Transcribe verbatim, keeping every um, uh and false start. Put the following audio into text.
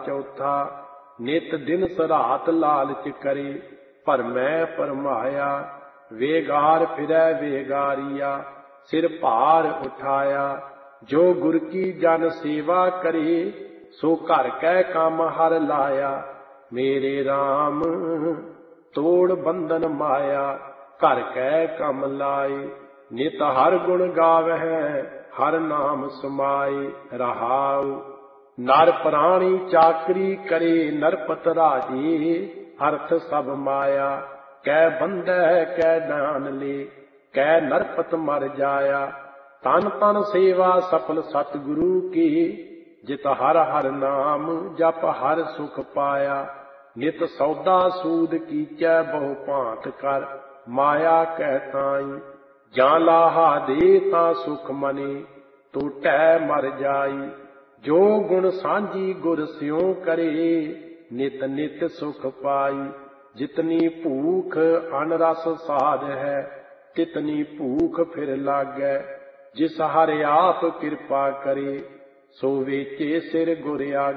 चौथा, नित दिन सरात लालच करे, भरमै भरमाया। वेगार फिरै वेगारिया, सिर भार उठाया। जो गुर की जन सेवा करे, सो घर कै काम हर लाया। मेरे राम तोड़ बंधन माया, घर कै कम लाए। नित हर गुण गावै, हर नाम समाए। रहाउ नर प्राणी चाकरी करे, नरपत राजे अर्थ सब माया। कै बंधै कै डान ले, कै नरपत मर जाया। तन तन सेवा सफल सतगुरु की, जित हर हर नाम जप हर सुख पाया। नित सौदा सूद कीचै बहु भांत कर, माया कह ताई। जां लाहा दे तां सुख मने, टोटै मर जाई। जो गुण सांझी गुर स्यों करे, नित नित सुख पाई। जितनी भूख अन रस साध है, तितनी भूख फिर लागै। जिस हर आप कृपा करे, सो वेचे सिर गुर आगे।